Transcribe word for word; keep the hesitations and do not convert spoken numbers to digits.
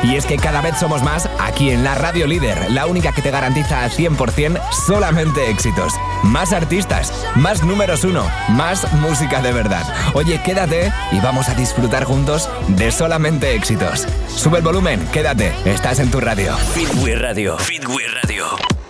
Y es que cada vez somos más aquí en la Radio Líder, la única que te garantiza al cien por ciento solamente éxitos. Más artistas, más números uno, más música de verdad. Oye, quédate y vamos a disfrutar juntos de solamente éxitos. Sube el volumen, quédate, estás en tu radio. Fitway Radio. Fitway Radio.